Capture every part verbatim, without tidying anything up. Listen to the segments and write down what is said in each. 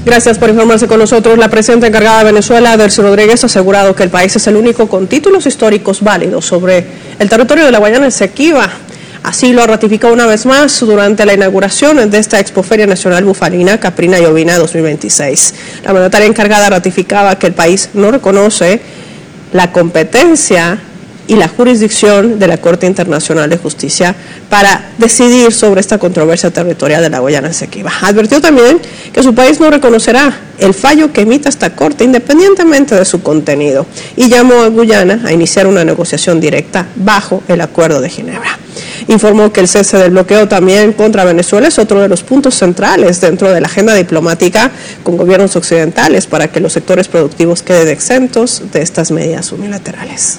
Gracias por informarse con nosotros. La presidenta encargada de Venezuela, Delcy Rodríguez, ha asegurado que el país es el único con títulos históricos válidos sobre el territorio de la Guayana Esequiba. Así lo ha ratificado una vez más durante la inauguración de esta Expoferia Nacional Bufalina, Caprina y Ovina dos mil veintiséis. La mandataria encargada ratificaba que el país no reconoce la competencia y la jurisdicción de la Corte Internacional de Justicia para decidir sobre esta controversia territorial de la Guayana Esequiba. Advirtió también que su país no reconocerá el fallo que emita esta Corte independientemente de su contenido y llamó a Guyana a iniciar una negociación directa bajo el Acuerdo de Ginebra. Informó que el cese del bloqueo también contra Venezuela es otro de los puntos centrales dentro de la agenda diplomática con gobiernos occidentales para que los sectores productivos queden exentos de estas medidas unilaterales.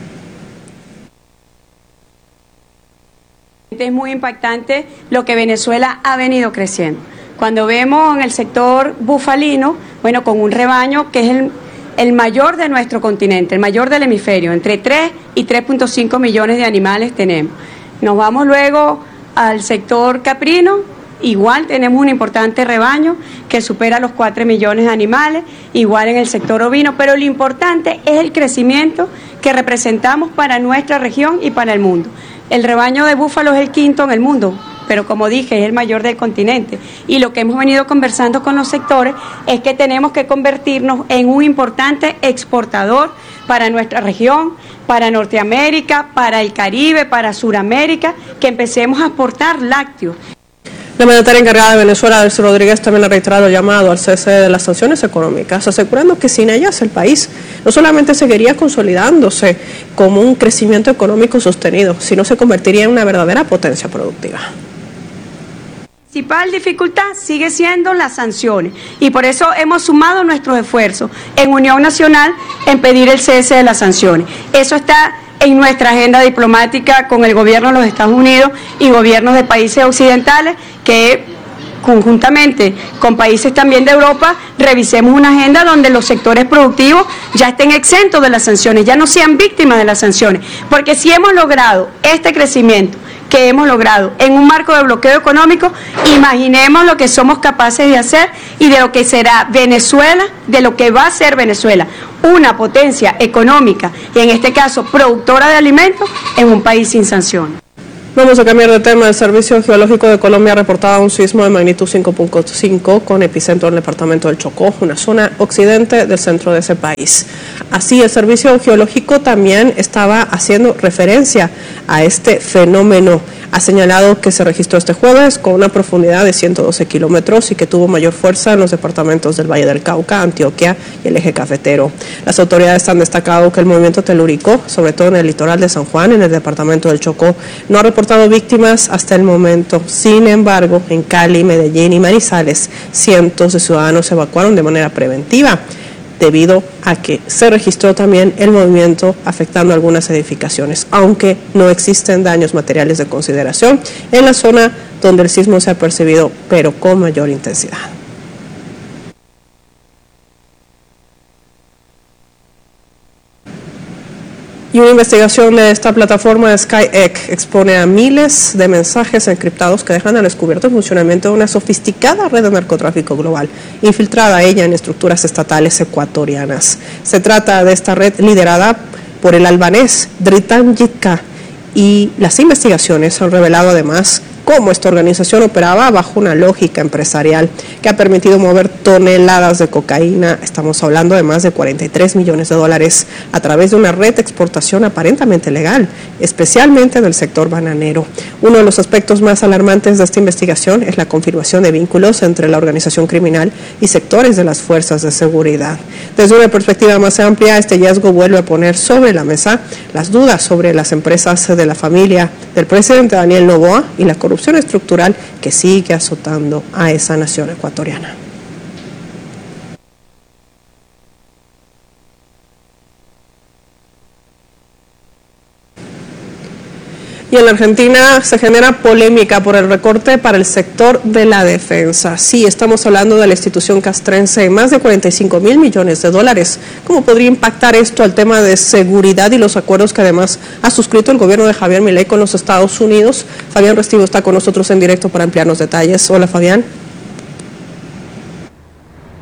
Es muy impactante lo que Venezuela ha venido creciendo. Cuando vemos en el sector bufalino, bueno, con un rebaño que es el, el mayor de nuestro continente, el mayor del hemisferio, entre tres y tres punto cinco millones de animales tenemos. Nos vamos luego al sector caprino, igual tenemos un importante rebaño que supera los cuatro millones de animales, igual en el sector ovino, pero lo importante es el crecimiento que representamos para nuestra región y para el mundo. El rebaño de búfalos es el quinto en el mundo, pero como dije, es el mayor del continente. Y lo que hemos venido conversando con los sectores es que tenemos que convertirnos en un importante exportador para nuestra región, para Norteamérica, para el Caribe, para Suramérica, que empecemos a exportar lácteos. La mandataria encargada de Venezuela, Delcy Rodríguez, también ha reiterado el llamado al cese de las sanciones económicas, asegurando que sin ellas el país no solamente seguiría consolidándose como un crecimiento económico sostenido, sino se convertiría en una verdadera potencia productiva. La principal dificultad sigue siendo las sanciones y por eso hemos sumado nuestros esfuerzos en Unión Nacional en pedir el cese de las sanciones. Eso está en nuestra agenda diplomática con el gobierno de los Estados Unidos y gobiernos de países occidentales, que conjuntamente con países también de Europa revisemos una agenda donde los sectores productivos ya estén exentos de las sanciones, ya no sean víctimas de las sanciones, porque si hemos logrado este crecimiento que hemos logrado en un marco de bloqueo económico, imaginemos lo que somos capaces de hacer y de lo que será Venezuela, de lo que va a ser Venezuela, una potencia económica y en este caso productora de alimentos en un país sin sanciones. Vamos a cambiar de tema. El Servicio Geológico de Colombia ha reportado un sismo de magnitud cinco punto cinco con epicentro en el departamento del Chocó, una zona occidente del centro de ese país. Así, el Servicio Geológico también estaba haciendo referencia a este fenómeno. Ha señalado que se registró este jueves con una profundidad de ciento doce kilómetros y que tuvo mayor fuerza en los departamentos del Valle del Cauca, Antioquia y el eje cafetero. Las autoridades han destacado que el movimiento telúrico, sobre todo en el litoral de San Juan, en el departamento del Chocó, no ha reportado víctimas hasta el momento. Sin embargo, en Cali, Medellín y Manizales, cientos de ciudadanos se evacuaron de manera preventiva, debido a que se registró también el movimiento afectando algunas edificaciones, aunque no existen daños materiales de consideración en la zona donde el sismo se ha percibido, pero con mayor intensidad. Y una investigación de esta plataforma SkyEck expone a miles de mensajes encriptados que dejan al descubierto el funcionamiento de una sofisticada red de narcotráfico global, infiltrada ella en estructuras estatales ecuatorianas. Se trata de esta red liderada por el albanés Dritan Yitka, y las investigaciones han revelado además cómo esta organización operaba bajo una lógica empresarial que ha permitido mover toneladas de cocaína, estamos hablando de más de cuarenta y tres millones de dólares, a través de una red de exportación aparentemente legal, especialmente del sector bananero. Uno de los aspectos más alarmantes de esta investigación es la confirmación de vínculos entre la organización criminal y sectores de las fuerzas de seguridad. Desde una perspectiva más amplia, este hallazgo vuelve a poner sobre la mesa las dudas sobre las empresas de la familia del presidente Daniel Noboa y la corrupción estructural que sigue azotando a esa nación ecuatoriana. Y en la Argentina se genera polémica por el recorte para el sector de la defensa. Sí, estamos hablando de la institución castrense, más de cuarenta y cinco mil millones de dólares. ¿Cómo podría impactar esto al tema de seguridad y los acuerdos que además ha suscrito el gobierno de Javier Milei con los Estados Unidos? Fabián Restivo está con nosotros en directo para ampliarnos detalles. Hola, Fabián.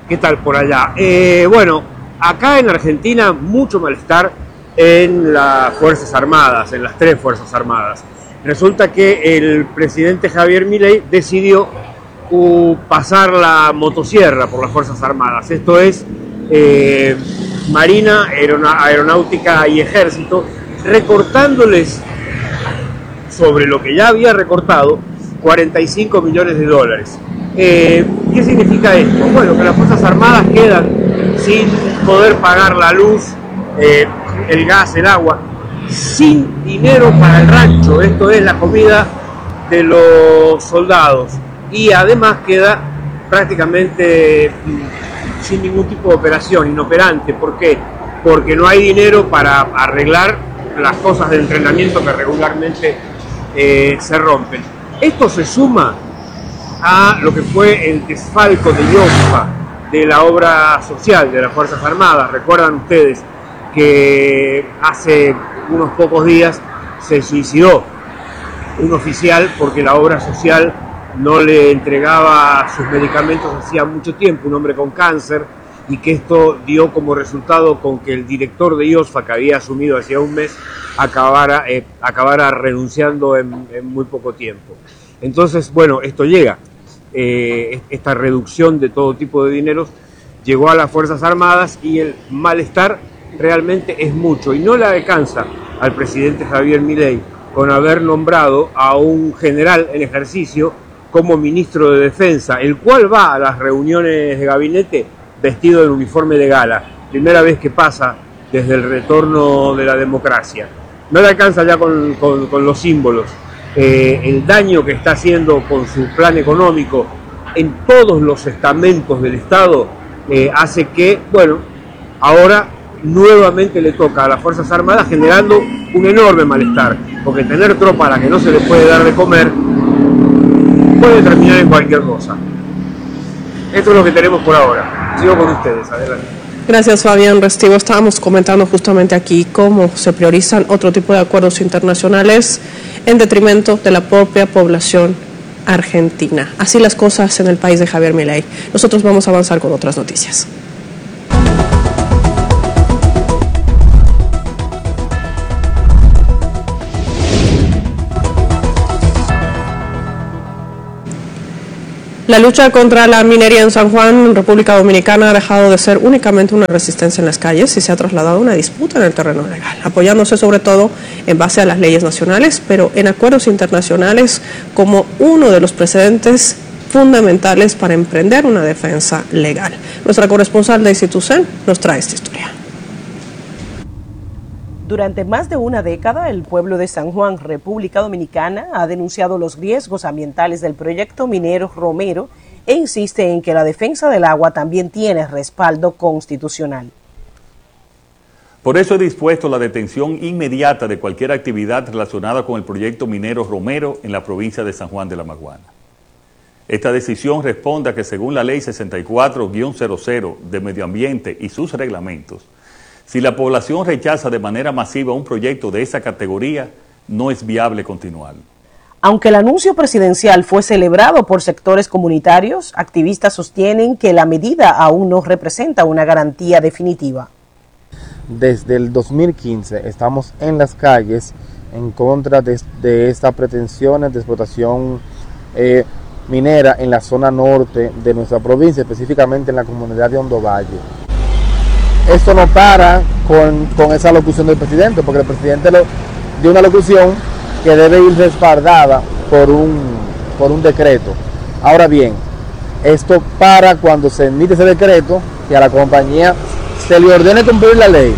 ¿Qué tal por allá? Eh, bueno, acá en Argentina mucho malestar en las Fuerzas Armadas, en las tres Fuerzas Armadas. Resulta que el presidente Javier Milei decidió uh, pasar la motosierra por las Fuerzas Armadas. Esto es eh, Marina, Aerona, Aeronáutica y Ejército, recortándoles sobre lo que ya había recortado cuarenta y cinco millones de dólares. Eh, ¿Qué significa esto? Bueno, que las Fuerzas Armadas quedan sin poder pagar la luz, eh, el gas, el agua, sin dinero para el rancho, esto es la comida de los soldados, y además queda prácticamente sin ningún tipo de operación, inoperante. ¿Por qué? Porque no hay dinero para arreglar las cosas de entrenamiento que regularmente eh, se rompen. Esto se suma a lo que fue el desfalco de IOSFA, de la obra social de las Fuerzas Armadas. Recuerdan ustedes que hace unos pocos días se suicidó un oficial porque la obra social no le entregaba sus medicamentos hacía mucho tiempo, un hombre con cáncer, y que esto dio como resultado con que el director de IOSFA, que había asumido hacía un mes, acabara, eh, acabara renunciando en, en muy poco tiempo. Entonces, bueno, esto llega, eh, esta reducción de todo tipo de dineros llegó a las Fuerzas Armadas y el malestar realmente es mucho, y no le alcanza al presidente Javier Milei con haber nombrado a un general en ejercicio como ministro de Defensa, el cual va a las reuniones de gabinete vestido en uniforme de gala, primera vez que pasa desde el retorno de la democracia. No le alcanza ya con, con, con los símbolos. Eh, el daño que está haciendo con su plan económico en todos los estamentos del Estado eh, hace que, bueno, ahora nuevamente le toca a las Fuerzas Armadas, generando un enorme malestar, porque tener tropa a la que no se le puede dar de comer puede terminar en cualquier cosa. Esto es lo que tenemos por ahora. Sigo con ustedes, adelante. Gracias, Fabián Restivo. Estábamos comentando justamente aquí cómo se priorizan otro tipo de acuerdos internacionales en detrimento de la propia población argentina. Así las cosas en el país de Javier Milei. Nosotros vamos a avanzar con otras noticias. La lucha contra la minería en San Juan, en República Dominicana, ha dejado de ser únicamente una resistencia en las calles y se ha trasladado a una disputa en el terreno legal, apoyándose sobre todo en base a las leyes nacionales, pero en acuerdos internacionales como uno de los precedentes fundamentales para emprender una defensa legal. Nuestra corresponsal Daisy Toussaint nos trae esta historia. Durante más de una década, el pueblo de San Juan, República Dominicana, ha denunciado los riesgos ambientales del proyecto minero Romero e insiste en que la defensa del agua también tiene respaldo constitucional. Por eso he dispuesto la detención inmediata de cualquier actividad relacionada con el proyecto minero Romero en la provincia de San Juan de la Maguana. Esta decisión responde a que, según la Ley sesenta y cuatro guión cero cero de Medio Ambiente y sus reglamentos, si la población rechaza de manera masiva un proyecto de esa categoría, no es viable continuar. Aunque el anuncio presidencial fue celebrado por sectores comunitarios, activistas sostienen que la medida aún no representa una garantía definitiva. Desde el dos mil quince estamos en las calles en contra de, de estas pretensiones de explotación eh, minera en la zona norte de nuestra provincia, específicamente en la comunidad de Hondo Valle. Esto no para con, con esa locución del presidente, porque el presidente lo, dio una locución que debe ir respaldada por un, por un decreto. Ahora bien, esto para cuando se emite ese decreto, que a la compañía se le ordene cumplir la ley.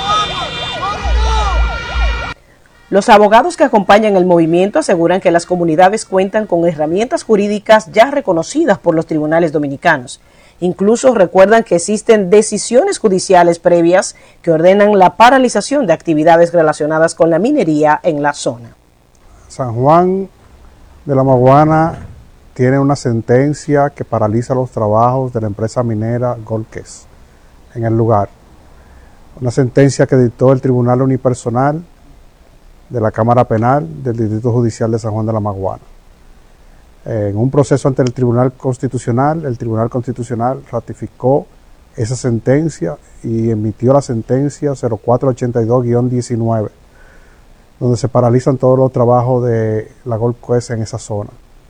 Los abogados que acompañan el movimiento aseguran que las comunidades cuentan con herramientas jurídicas ya reconocidas por los tribunales dominicanos. Incluso recuerdan que existen decisiones judiciales previas que ordenan la paralización de actividades relacionadas con la minería en la zona. San Juan de la Maguana tiene una sentencia que paraliza los trabajos de la empresa minera Golques en el lugar. Una sentencia que dictó el Tribunal Unipersonal de la Cámara Penal del Distrito Judicial de San Juan de la Maguana. En un proceso ante el Tribunal Constitucional, el Tribunal Constitucional ratificó esa sentencia y emitió la sentencia cero cuatro ochenta y dos guión diecinueve, donde se paralizan todos los trabajos de la Gold Quest en esa zona.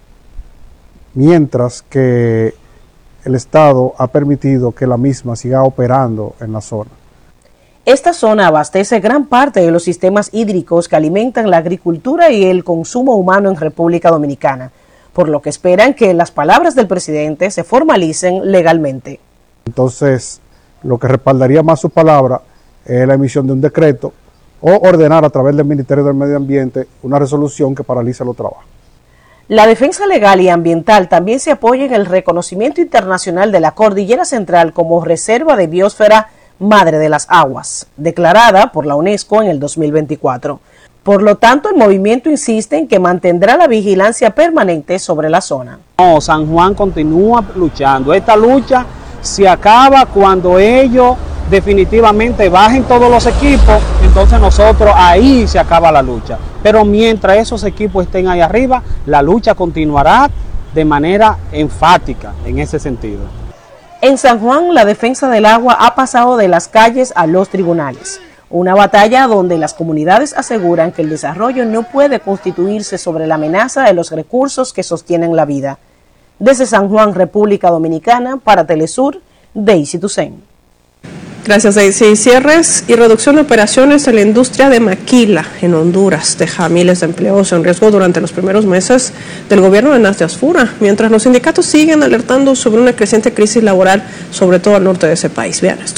Mientras que el Estado ha permitido que la misma siga operando en la zona. Esta zona abastece gran parte de los sistemas hídricos que alimentan la agricultura y el consumo humano en República Dominicana, por lo que esperan que las palabras del presidente se formalicen legalmente. Entonces, lo que respaldaría más su palabra es la emisión de un decreto o ordenar a través del Ministerio del Medio Ambiente una resolución que paralice los trabajos. La defensa legal y ambiental también se apoya en el reconocimiento internacional de la Cordillera Central como Reserva de Biosfera Madre de las Aguas, declarada por la UNESCO en el dos mil veinticuatro. Por lo tanto, el movimiento insiste en que mantendrá la vigilancia permanente sobre la zona. No, San Juan continúa luchando. Esta lucha se acaba cuando ellos definitivamente bajen todos los equipos, entonces nosotros ahí se acaba la lucha. Pero mientras esos equipos estén ahí arriba, la lucha continuará de manera enfática en ese sentido. En San Juan, la defensa del agua ha pasado de las calles a los tribunales. Una batalla donde las comunidades aseguran que el desarrollo no puede constituirse sobre la amenaza de los recursos que sostienen la vida. Desde San Juan, República Dominicana, para Telesur, Daisy Toussaint. Gracias, Daisy. Cierres y reducción de operaciones en la industria de maquila en Honduras deja miles de empleos en riesgo durante los primeros meses del gobierno de Nastya Asfura, mientras los sindicatos siguen alertando sobre una creciente crisis laboral, sobre todo al norte de ese país. Vean esto.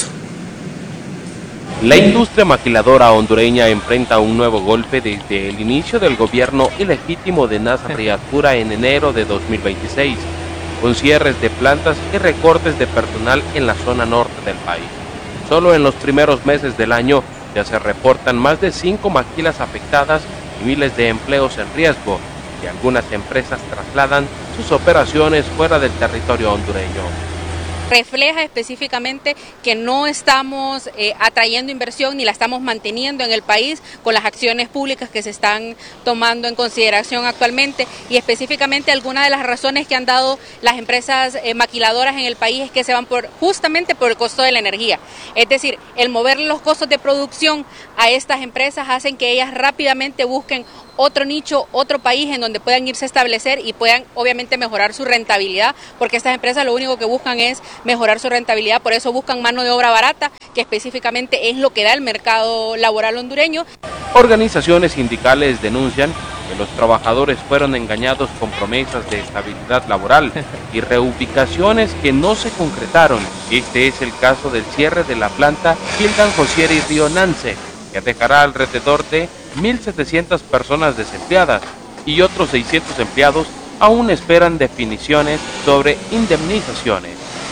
La industria maquiladora hondureña enfrenta un nuevo golpe desde el inicio del gobierno ilegítimo de Nastya Asfura en enero de dos mil veintiséis, con cierres de plantas y recortes de personal en la zona norte del país. Solo en los primeros meses del año ya se reportan más de cinco maquilas afectadas y miles de empleos en riesgo, y algunas empresas trasladan sus operaciones fuera del territorio hondureño. Refleja específicamente que no estamos eh, atrayendo inversión ni la estamos manteniendo en el país con las acciones públicas que se están tomando en consideración actualmente, y específicamente algunas de las razones que han dado las empresas eh, maquiladoras en el país es que se van por justamente por el costo de la energía. Es decir, el mover los costos de producción a estas empresas hacen que ellas rápidamente busquen otro nicho, otro país en donde puedan irse a establecer y puedan obviamente mejorar su rentabilidad, porque estas empresas lo único que buscan es mejorar su rentabilidad, por eso buscan mano de obra barata, que específicamente es lo que da el mercado laboral hondureño. Organizaciones sindicales denuncian que los trabajadores fueron engañados con promesas de estabilidad laboral y reubicaciones que no se concretaron. Este es el caso del cierre de la planta Gildan Josieri Río Nance, que dejará alrededor de mil setecientas personas desempleadas, y otros seiscientos empleados aún esperan definiciones sobre indemnizaciones.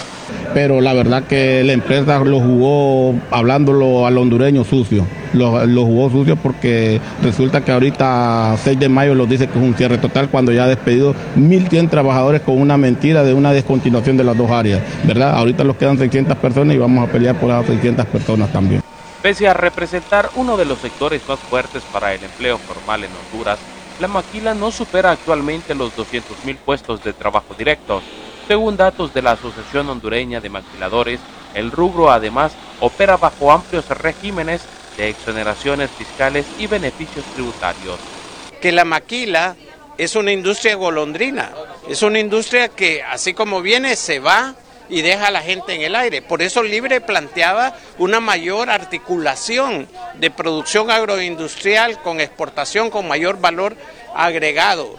Pero la verdad que la empresa lo jugó, hablándolo al hondureño, sucio. Lo, lo jugó sucio porque resulta que ahorita seis de mayo lo dice que es un cierre total cuando ya ha despedido mil cien trabajadores con una mentira de una descontinuación de las dos áreas, ¿verdad? Ahorita nos quedan seiscientas personas y vamos a pelear por esas seiscientas personas también. Pese a representar uno de los sectores más fuertes para el empleo formal en Honduras, la maquila no supera actualmente los doscientos mil puestos de trabajo directos. Según datos de la Asociación Hondureña de Maquiladores, el rubro además opera bajo amplios regímenes de exoneraciones fiscales y beneficios tributarios. Que la maquila es una industria golondrina, es una industria que así como viene se va y deja a la gente en el aire. Por eso Libre planteaba una mayor articulación de producción agroindustrial con exportación con mayor valor agregado.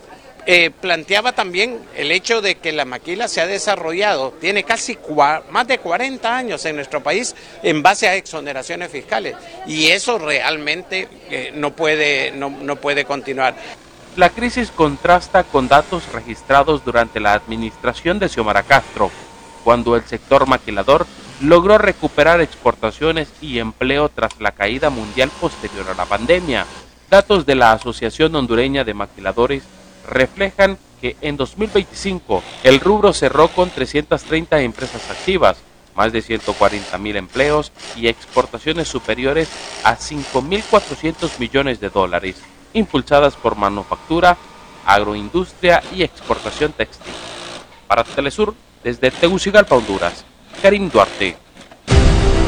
Eh, planteaba también el hecho de que la maquila se ha desarrollado, tiene casi más de cuarenta años en nuestro país en base a exoneraciones fiscales, y eso realmente eh, no puede, no, no puede continuar. La crisis contrasta con datos registrados durante la administración de Xiomara Castro, cuando el sector maquilador logró recuperar exportaciones y empleo tras la caída mundial posterior a la pandemia. Datos de la Asociación Hondureña de Maquiladores reflejan que en dos mil veinticinco el rubro cerró con trescientas treinta empresas activas, más de ciento cuarenta mil empleos y exportaciones superiores a cinco mil cuatrocientos millones de dólares, impulsadas por manufactura, agroindustria y exportación textil. Para Telesur, desde Tegucigalpa, Honduras, Karim Duarte.